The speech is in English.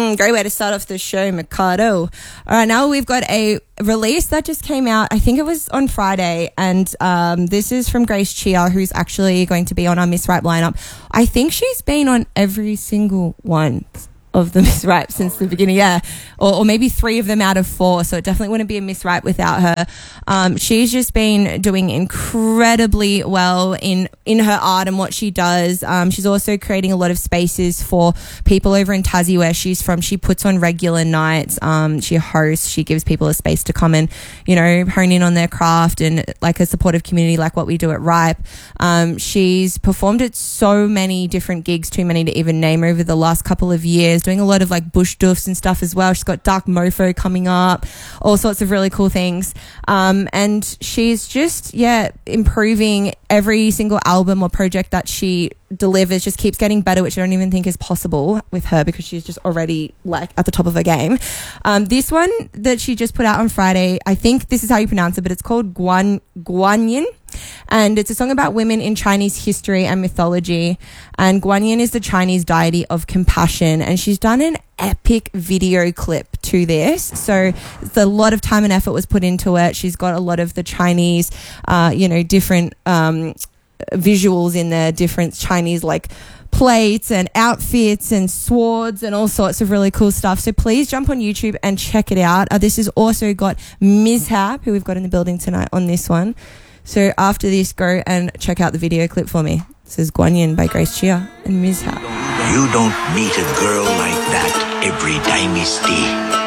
Great way to start off the show, Mikado. All right, now we've got a release that just came out. I think it was on Friday, and this is from Grace Chia, who's actually going to be on our Miss Right lineup. I think she's been on every single one of the Miss Right since the beginning, yeah, or maybe 3 of them out of 4, so it definitely wouldn't be a Miss Right without her. She's just been doing incredibly well in her art and what she does. She's also creating a lot of spaces for people over in Tassie where she's from. She puts on regular nights, she hosts, she gives people a space to come and, you know, hone in on their craft and like a supportive community like what we do at Ripe. She's performed at so many different gigs, too many to even name, over the last couple of years, doing a lot of like bush doofs and stuff as well. She's got Dark Mofo coming up, all sorts of really cool things. And she's just, improving every single album or project that she delivers, just keeps getting better, which I don't even think is possible with her because she's just already like at the top of her game. This one that she just put out on Friday, I think this is how you pronounce it, but it's called Guanyin. And it's a song about women in Chinese history and mythology. And Guanyin is the Chinese deity of compassion. And she's done an epic video clip to this. So a lot of time and effort was put into it. She's got a lot of the Chinese, different visuals in there, different Chinese like plates and outfits and swords and all sorts of really cool stuff. So please jump on YouTube and check it out. This has also got Mishap, who we've got in the building tonight on this one. So after this, go and check out the video clip for me. This is Guanyin by Grace Chia and Mishap. You don't meet a girl like that every dynasty.